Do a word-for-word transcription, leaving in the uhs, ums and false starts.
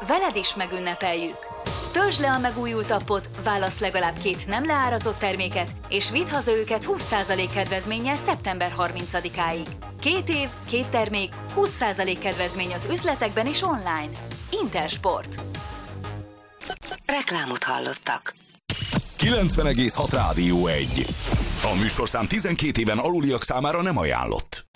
veled is megünnepeljük! Töltsd le a megújult appot, válasz legalább két nem leárazott terméket, és vidd haza őket húsz százalék kedvezménnyel szeptember harmincadikáig. Két év, két termék, húsz százalék kedvezmény az üzletekben és online. Intersport. Reklámot hallottak. kilencven egész hat Rádió egy. A műsorszám tizenkét éven aluliak számára nem ajánlott.